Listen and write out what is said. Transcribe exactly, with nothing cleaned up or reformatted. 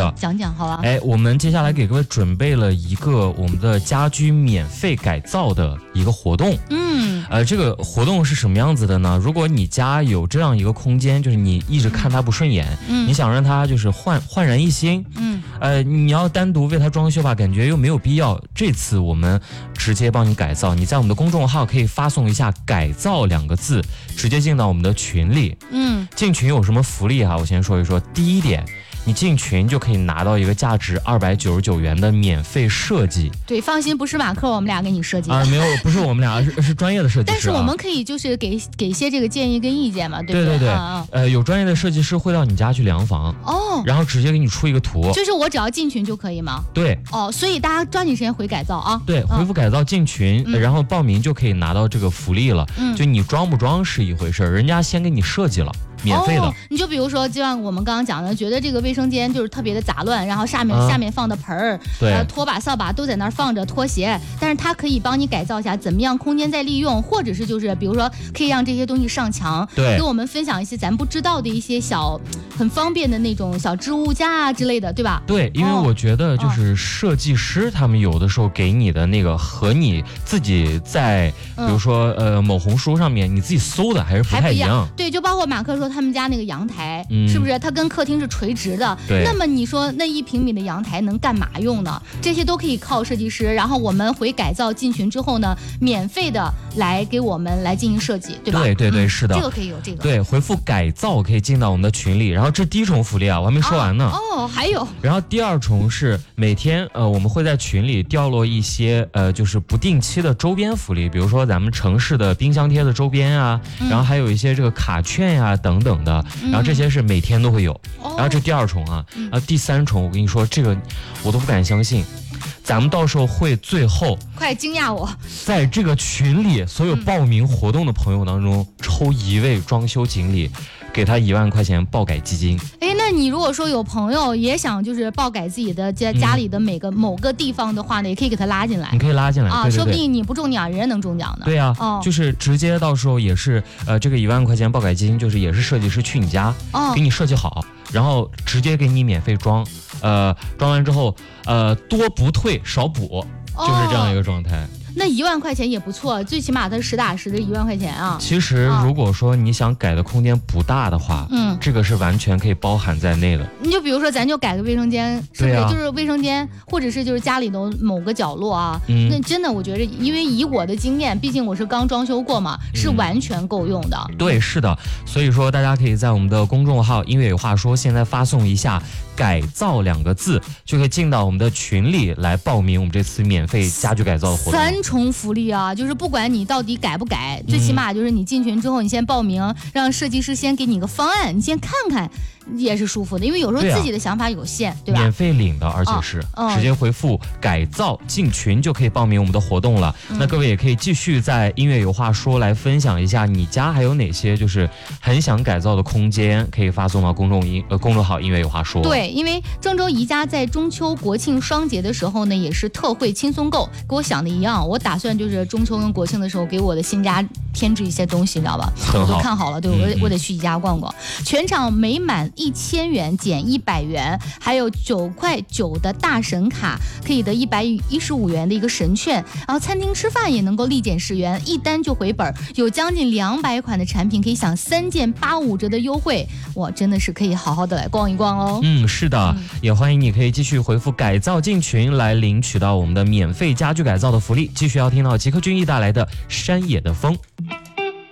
的， 讲讲好吧？ 哎，我们接下来给各位准备了一个我们的家居免费改造的一个活动。 嗯， 呃，这个活动是什么样子的呢？如果你家有这样一个空间，就是你一直看它不顺眼，嗯，你想让它就是焕焕然一新，嗯，呃，你要单独为它装修吧，感觉又没有必要。这次我们直接帮你改造，你在我们的公众号可以发送一下“改造”两个字，直接进到我们的群里。嗯，进群有什么福利啊？我先说一说。第一点，你进群就可以拿到一个价值二百九十九元的免费设计。 对，放心，不是马克我们俩给你设计的啊，没有，不是我们俩，是是专业的设计师、啊。 但是我们可以就是给给一些这个建议跟意见嘛，对不对？对对对， 啊、 呃，有专业的设计师会到你家去量房哦，然后直接给你出一个图。 就是我只要进群就可以吗？ 对。 哦，所以大家抓紧时间回改造啊。 对，回复改造进群、嗯，然后报名就可以拿到这个福利了。嗯，就你装不装是一回事，人家先给你设计了。免费的、哦， 你就比如说，就像我们刚刚讲的，觉得这个卫生间就是特别的杂乱，然后下面、啊、下面放的盆儿， 对， 呃，拖把、扫把都在那儿放着，拖鞋，但是它可以帮你改造一下，怎么样空间再利用，或者是就是比如说可以让这些东西上墙， 对， 给我们分享一些咱不知道的一些小很方便的那种小置物架啊之类的，对吧？ 对，因为我觉得就是设计师他们有的时候给你的那个和你自己在、嗯、比如说呃某红书上面你自己搜的还是不太一样。 一样对，就包括马克说。他们家那个阳台、嗯、是不是它跟客厅是垂直的？ 对。 那么你说那一平米的阳台能干嘛用呢？这些都可以靠设计师，然后我们回改造进群之后呢，免费的来给我们来进行设计，对吧？ 对对对，嗯、是的， 这个可以有这个。 对，回复改造可以进到我们的群里。然后这第一重福利啊，我还没说完呢。 哦，哦还有。 然后第二重是每天呃我们会在群里掉落一些呃就是不定期的周边福利，比如说咱们城市的冰箱贴的周边啊，嗯、然后还有一些这个卡券呀、啊、等等的。然后这些是每天都会有，嗯、然后这第二重啊，然后第三重，我跟你说这个我都不敢相信，咱们到时候会最后快惊讶我， 在这个群里所有报名活动的朋友当中、嗯、抽一位装修经理，给他一万块钱爆改基金。 哎，那你如果说有朋友也想就是爆改自己的家、嗯、家里的每个某个地方的话呢，也可以给他拉进来。 你可以拉进来啊， 对对对， 说不定你不中奖，人家能中奖的。 对呀、啊哦，就是直接到时候也是呃这个一万块钱爆改基金，就是也是设计师去你家、哦、给你设计好，然后直接给你免费装，呃装完之后呃多不退少补，就是这样一个状态。哦， 那一万块钱也不错，最起码它实打实的一万块钱啊。 其实如果说你想改的空间不大的话，嗯，这个是完全可以包含在内的。 你就比如说咱就改个卫生间，是不是、啊、就是卫生间，或者是就是家里的某个角落啊、嗯、那真的我觉得，因为以我的经验，毕竟我是刚装修过嘛、嗯、是完全够用的。 对，是的，所以说大家可以在我们的公众号音乐有话说现在发送一下改造两个字，就可以进到我们的群里来报名我们这次免费家居改造的活动。 三重福利啊，就是不管你到底改不改、嗯、最起码就是你进群之后你先报名，让设计师先给你个方案，你先看看也是舒服的，因为有时候自己的想法有限， 对, 对吧？ 免费领的，而且是、哦、直接回复改造进群就可以报名我们的活动了、嗯、那各位也可以继续在音乐有话说来分享一下你家还有哪些就是很想改造的空间，可以发送到公众音呃公众号音乐有话说。 对，因为郑州宜家在中秋国庆双节的时候呢也是特惠轻松购，跟我想的一样，我打算就是中秋跟国庆的时候给我的新家添置一些东西，你知道吧？我都看好了，对，我、嗯、我得去宜家逛逛。全场每满一千元减一百元，还有九块九的大神卡可以得一百一十五元的一个神券，然后餐厅吃饭也能够立减十元，一单就回本，有将近两百款的产品可以享三件八五折的优惠，哇，真的是可以好好的来逛一逛哦。 嗯，是的、嗯，也欢迎你可以继续回复改造进群来领取到我们的免费家居改造的福利。继续要听到吉克隽逸带来的山野的风。